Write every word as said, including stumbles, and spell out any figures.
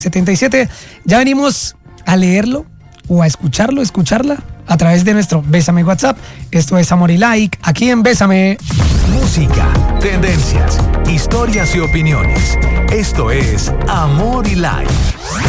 setenta y siete. Ya venimos a leerlo o a escucharlo, escucharla a través de nuestro Bésame WhatsApp. Esto es Amor y Like, aquí en Bésame. Música, tendencias, historias y opiniones. Esto es Amor y Like.